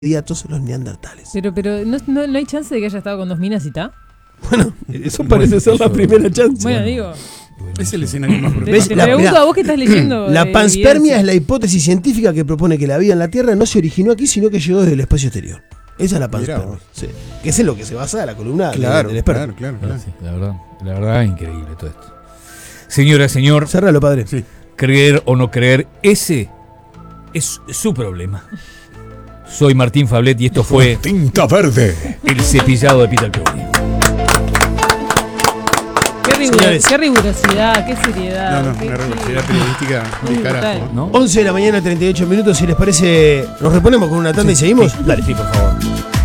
inmediatos los neandertales. Pero ¿no hay chance de que haya estado con 2 minas y está? Bueno, eso parece ser la primera chance. Bueno, digo. Es el escenario más Te propenso. pregunto a vos que estás leyendo. La panspermia es la hipótesis científica que propone que la vida en la Tierra no se originó aquí, sino que llegó desde el espacio exterior. Esa es la panspermia. Sí. Que es en lo que se basa la columna del experto. Claro. Sí, la verdad, increíble todo esto. Señora, señor, Cerralo, padre. Sí. creer o no creer, ese es su problema. Soy Martín Fablet y esto fue Tinta Verde. El Cepillado de Peter Crowley. Qué rigurosidad, qué seriedad. No, una rigurosidad periodística de carajo. ¿No? 11 de la mañana, 38 minutos. Si les parece, nos reponemos con una tanda y seguimos. Dale, sí, por favor.